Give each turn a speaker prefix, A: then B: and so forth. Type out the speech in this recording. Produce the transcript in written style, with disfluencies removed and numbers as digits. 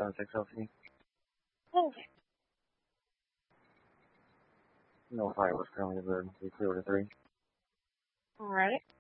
A: 76 LC.
B: Okay.
A: No fire was currently observed. 3 3.
B: Alright.